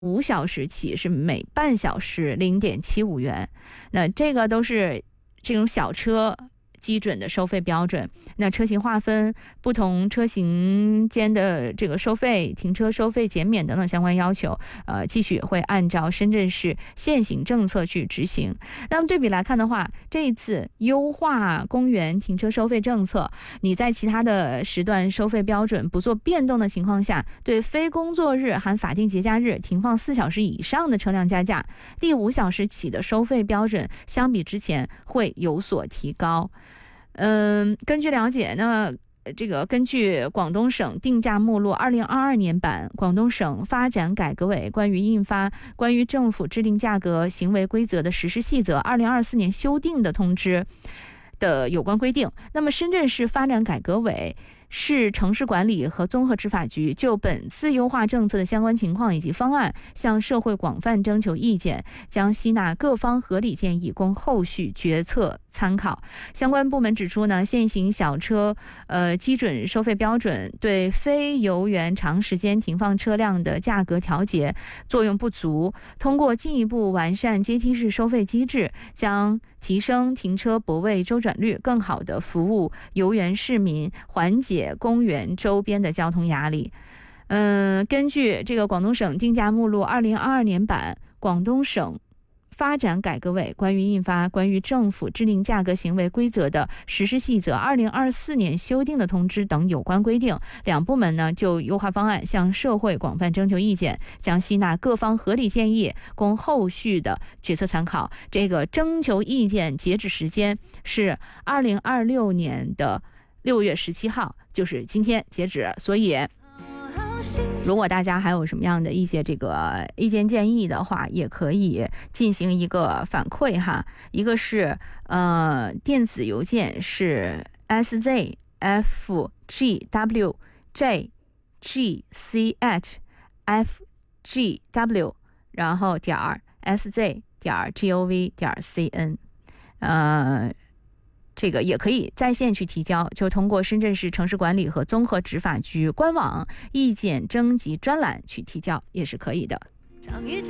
5小时起是每半小时0.75元。那这个都是这种小车基准的收费标准。那车型划分，不同车型间的这个收费、停车收费减免等等相关要求，继续会按照深圳市现行政策去执行。那么对比来看的话，这一次优化公园停车收费政策，你在其他的时段收费标准不做变动的情况下，对非工作日含法定节假日停放4小时以上的车辆加价，第5小时起的收费标准相比之前会有所提高。根据了解呢，根据广东省定价目录2022年版广东省发展改革委关于印发关于政府制定价格行为规则的实施细则2024年修订的通知的有关规定，那么深圳市发展改革委、市城市管理和综合执法局就本次优化政策的相关情况以及方案向社会广泛征求意见，将吸纳各方合理建议，供后续决策参考。相关部门指出呢，现行小车基准收费标准对非油源长时间停放车辆的价格调节作用不足，通过进一步完善阶梯式收费机制，将提升停车泊位周转率，更好地服务油源市民，缓解公园周边的交通压力。根据这个广东省定价目录2022年版广东省发展改革委关于印发关于政府制定价格行为规则的实施细则2024年修订的通知等有关规定，两部门呢就优化方案向社会广泛征求意见，将吸纳各方合理建议，供后续的决策参考。这个征求意见截止时间是2026年的6月17号，就是今天截止。所以如果大家还有什么样的一些这个意见建议的话，也可以进行一个反馈哈。一个是电子邮件是 szfgjgc@fgw 然后.sz.gov.cn，这个也可以在线去提交，就通过深圳市城市管理和综合执法局官网意见征集专栏去提交也是可以的。